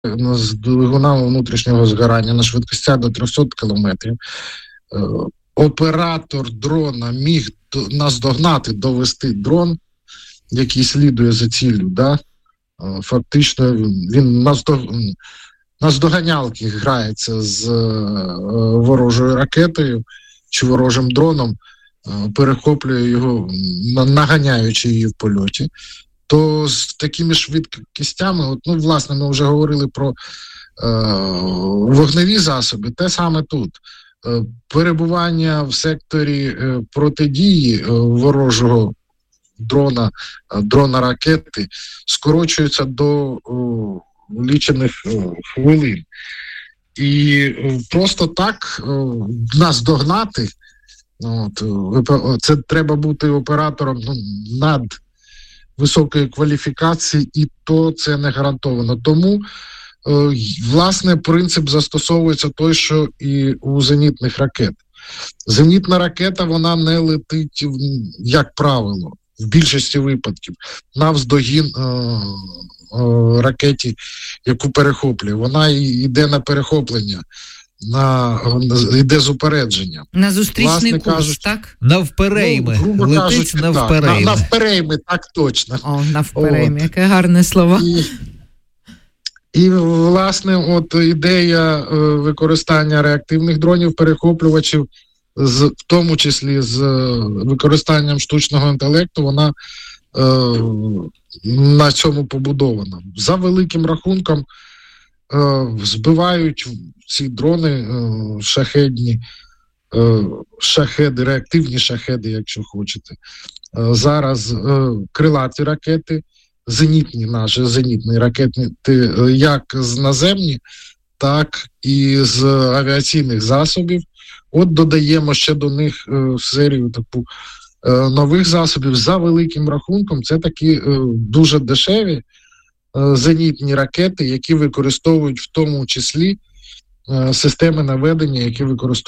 з двигунами внутрішнього згорання на швидкостях до 300 км. Оператор дрона міг наздогнати, довести дрон, який слідує за ціллю, да? Фактично він наздоганялки грається з ворожою ракетою чи ворожим дроном, перехоплює його, наганяючи її в польоті. То з такими швидкостями, власне, ми вже говорили про вогневі засоби, те саме тут. Перебування в секторі протидії ворожого дрона ракети скорочується до лічених хвилин. І просто так нас догнати, це треба бути оператором над високої кваліфікації, і то це не гарантовано. Тому, власне, принцип застосовується той, що і у зенітних ракет. Зенітна ракета, вона не летить, як правило, в більшості випадків, навздогін ракеті, яку перехоплює. Вона йде на перехоплення, йде з упередження. На зустрічний курс, так? Навперейми. Летить навперейми. Навперейми, так точно. О, навперейми, яке гарне слово. І, власне, ідея використання реактивних дронів-перехоплювачів, в тому числі з використанням штучного інтелекту, вона на цьому побудована. За великим рахунком збивають ці дрони шахедні, шахеди, реактивні шахеди, якщо хочете. Зараз крилаті ракети, наші зенітні ракети, як з наземні, так і з авіаційних засобів. Додаємо ще до них серію таку нових засобів. За великим рахунком це такі дуже дешеві зенітні ракети, які використовують в тому числі системи наведення, які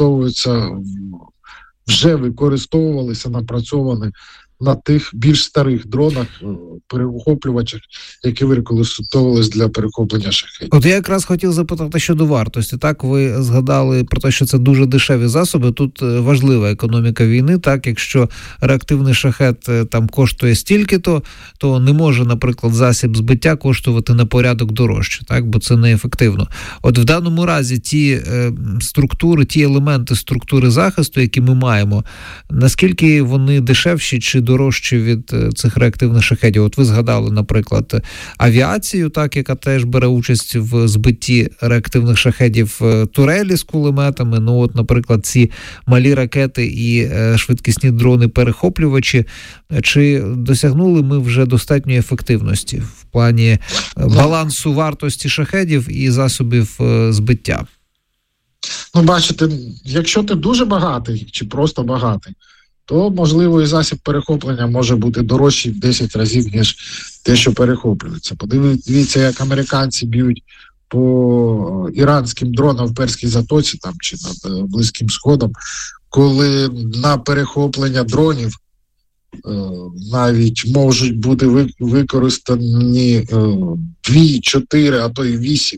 вже використовувалися, напрацьовані на тих більш старих дронах, перехоплювачах, які використовувалися для перехоплення шахедів. Я якраз хотів запитати щодо вартості. Так, ви згадали про те, що це дуже дешеві засоби. Тут важлива економіка війни. Так, якщо реактивний шахед там коштує стільки-то, то не може, наприклад, засіб збиття коштувати на порядок дорожче, так, бо це неефективно. В даному разі ті структури, ті елементи структури захисту, які ми маємо, наскільки вони дешевші чи дорожчі від цих реактивних шахедів? Ви згадали, наприклад, авіацію, так, яка теж бере участь в збитті реактивних шахедів, турелі з кулеметами. Наприклад, ці малі ракети і швидкісні дрони-перехоплювачі. Чи досягнули ми вже достатньої ефективності в плані балансу вартості шахедів і засобів збиття? Бачите, якщо ти дуже багатий чи просто багатий, то, можливо, і засіб перехоплення може бути дорожчий в 10 разів, ніж те, що перехоплюється. Подивіться, як американці б'ють по іранським дронам в Перській затоці там, чи над Близьким Сходом, коли на перехоплення дронів навіть можуть бути використані 2, 4, а то й 8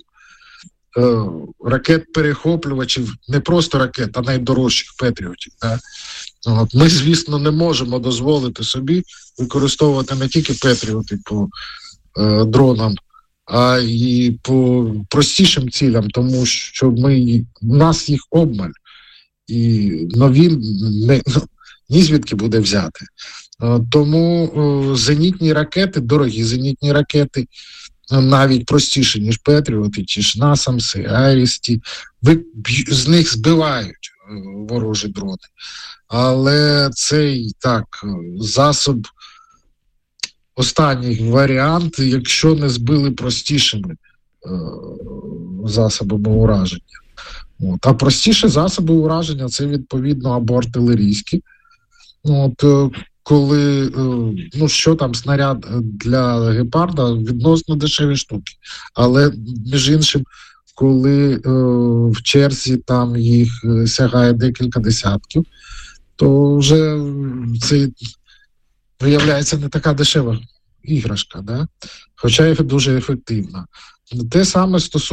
ракет-перехоплювачів, не просто ракет, а найдорожчих Петріотів. Да? Ми, звісно, не можемо дозволити собі використовувати не тільки Петріоти по дронам, а й по простішим цілям, тому що у нас їх обмаль. І нові ні звідки буде взяти. Тому зенітні ракети, дорогі зенітні ракети, навіть простіше, ніж Петріоти, ті ж Насамси, Айрісті, з них збивають ворожі дрони. Але цей, засоб, останній варіант, якщо не збили простішими засобами ураження. А простіші засоби ураження – це, відповідно, або артилерійські. Коли, що там, снаряд для гепарда, відносно дешеві штуки. Але, між іншим, коли в черзі там їх сягає декілька десятків, то вже це виявляється не така дешева іграшка, да? Хоча і дуже ефективна. Те саме стосується